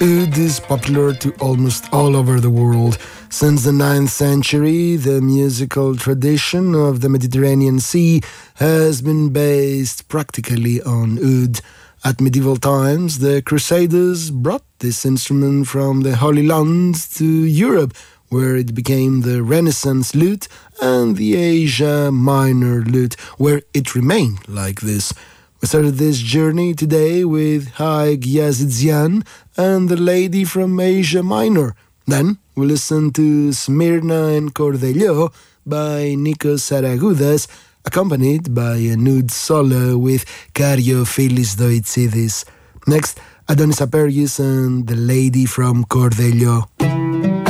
Oud is popular to almost all over the world. Since the 9th century, the musical tradition of the Mediterranean Sea has been based practically on oud. At medieval times, the Crusaders brought this instrument from the Holy Land to Europe, where it became the Renaissance lute, and the Asia Minor lute, where it remained like this. We started this journey today with Haig Yazidzian and the lady from Asia Minor. Then we listen to Smyrna and Cordello by Nikos Aragudas, accompanied by a oud solo with Karyophilis Doitsidis. Next, Adonis Aperius and the lady from Cordello.